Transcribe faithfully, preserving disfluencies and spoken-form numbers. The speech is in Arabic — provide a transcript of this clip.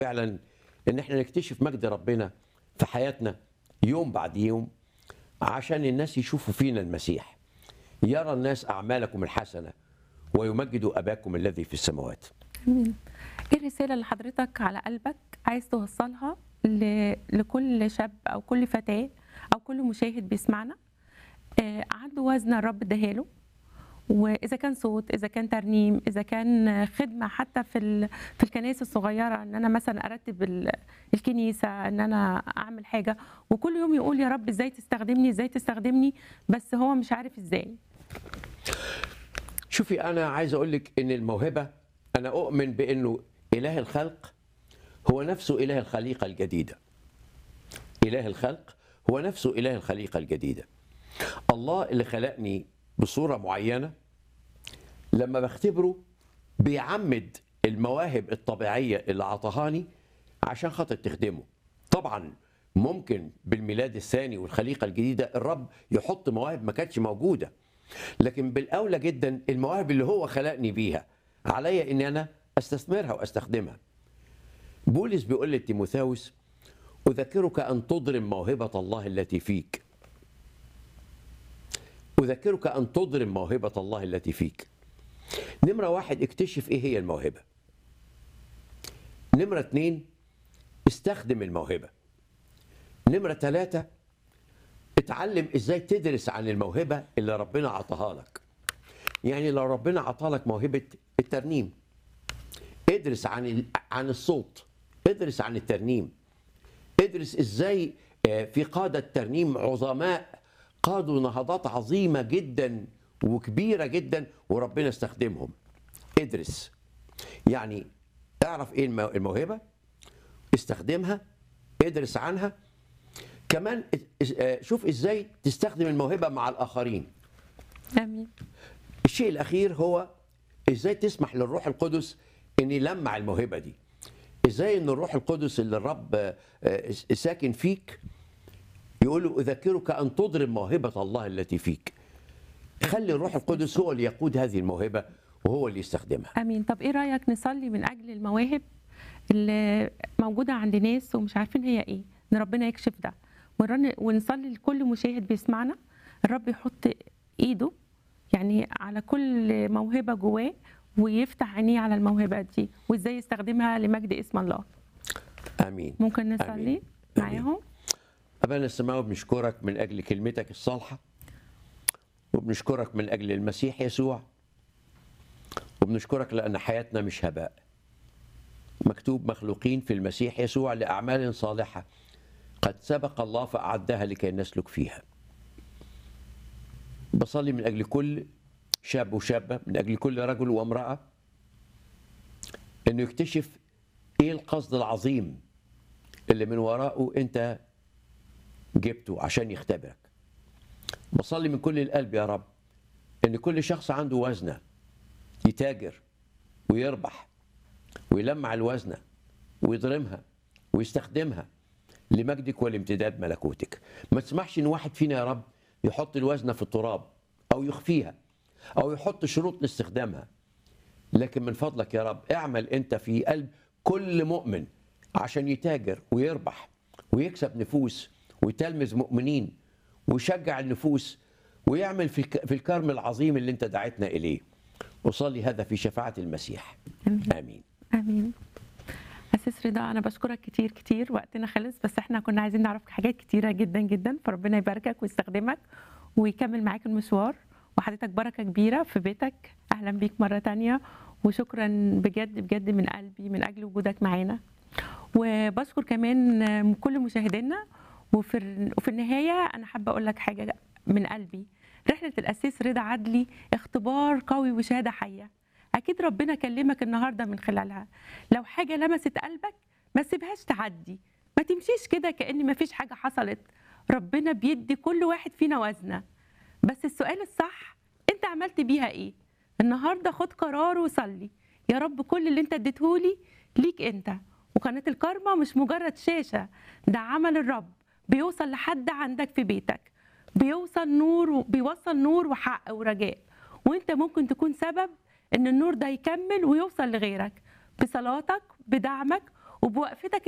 فعلا ان احنا نكتشف مجد ربنا في حياتنا يوم بعد يوم، عشان الناس يشوفوا فينا المسيح. يرى الناس اعمالكم الحسنه ويمجدوا اباكم الذي في السماوات. امين. ايه الرساله اللي حضرتك على قلبك عايز توصلها ل... لكل شاب او كل فتاه او كل مشاهد بيسمعنا آه عنده وزن الرب اداهاله، واذا كان صوت، اذا كان ترنيم، اذا كان خدمه حتى في ال... في الكنائس الصغيره، ان انا مثلا ارتب ال... الكنيسه، ان انا اعمل حاجه، وكل يوم يقول يا رب ازاي تستخدمني ازاي تستخدمني، بس هو مش عارف ازاي. شوفي، انا عايز اقول لك ان الموهبه، انا اؤمن بانه اله الخلق هو نفسه اله الخليقه الجديده. اله الخلق هو نفسه اله الخليقه الجديده. الله اللي خلقني بصوره معينه، لما بختبره بيعمد المواهب الطبيعيه اللي عطاهاني عشان خاطر تخدمه. طبعا ممكن بالميلاد الثاني والخليقه الجديده الرب يحط مواهب ما كانتش موجوده، لكن بالاولى جدا المواهب اللي هو خلقني بيها عليا ان انا استثمرها واستخدمها. بولس بيقول لتيموثاوس: اذكرك ان تضرم موهبه الله التي فيك. اذكرك ان تضرم موهبه الله التي فيك. نمره واحد، اكتشف ايه هي الموهبه. نمره اتنين، استخدم الموهبه. نمره ثلاثه، اتعلم ازاي تدرس عن الموهبه اللي ربنا عطاها لك. يعني لو ربنا عطالك موهبه الترنيم، ادرس عن عن الصوت، ادرس عن الترنيم، ادرس ازاي في قادة ترنيم عظماء قادوا نهضات عظيمة جدا وكبيرة جدا وربنا استخدمهم. ادرس، يعني اعرف ايه الموهبة، استخدمها، ادرس عنها. كمان شوف ازاي تستخدم الموهبة مع الآخرين. امين. الشيء الأخير هو ازاي تسمح للروح القدس ان يلمع الموهبة دي. ازاي ان الروح القدس اللي الرب ساكن فيك يقول له: اذكرك ان تضرم موهبه الله التي فيك. خلي الروح القدس هو اللي يقود هذه الموهبه وهو اللي يستخدمها. امين. طب ايه رايك نصلي من اجل المواهب اللي موجوده عند ناس ومش عارفين هي ايه، ان ربنا يكشف ده، ونصلي لكل مشاهد بيسمعنا الرب يحط ايده يعني على كل موهبه جواه ويفتح عينيه على الموهبه دي وازاي يستخدمها لمجد اسم الله. امين. ممكن نصلي آمين. معاهم؟ أبانا السماوي، بنشكرك من أجل كلمتك الصالحة، وبنشكرك من أجل المسيح يسوع، وبنشكرك لأن حياتنا مش هباء. مكتوب: مخلوقين في المسيح يسوع لأعمال صالحة قد سبق الله فأعدها لكي نسلك فيها. بصلي من أجل كل شاب وشابة، من أجل كل رجل وامرأة، إنه يكتشف إيه القصد العظيم اللي من وراءه أنت جبته عشان يختبرك. بصلي من كل القلب يا رب إن كل شخص عنده وزنة يتاجر ويربح ويلمع الوزنة ويضرمها ويستخدمها لمجدك ولامتداد ملكوتك. ما تسمحش إن واحد فينا يا رب يحط الوزنة في التراب أو يخفيها أو يحط شروط لاستخدامها، لكن من فضلك يا رب اعمل أنت في قلب كل مؤمن عشان يتاجر ويربح ويكسب نفوس ويتلمذ مؤمنين ويشجع النفوس ويعمل في في الكرم العظيم اللي انت دعيتنا اليه. وصلي هذا في شفاعة المسيح. امين. امين. امين. أسيس رضا، انا بشكرك كتير كتير، وقتنا خلص، بس احنا كنا عايزين نعرف حاجات كتيره جدا جدا، فربنا يباركك ويستخدمك ويكمل معاك المشوار، وحضرتك بركه كبيره في بيتك. اهلا بيك مره تانية، وشكرا بجد بجد من قلبي من اجل وجودك معانا. وبشكر كمان كل مشاهدينا. وفي وفي النهايه انا حابه اقول لك حاجه من قلبي. رحله الأسيس رضا عدلي اختبار قوي وشهاده حيه، اكيد ربنا كلمك النهارده من خلالها. لو حاجه لمست قلبك ما تسيبهاش تعدي، ما تمشيش كده كأن ما فيش حاجه حصلت. ربنا بيدي كل واحد فينا وزنه، بس السؤال الصح انت عملت بيها ايه؟ النهارده خد قرار وصلي: يا رب كل اللي انت اديتهولي ليك انت. وقناة الكارما مش مجرد شاشة، ده عمل الرب بيوصل لحد عندك في بيتك، بيوصل نور بيوصل نور وحق ورجاء، وانت ممكن تكون سبب ان النور ده يكمل ويوصل لغيرك بصلاتك بدعمك وبوقفتك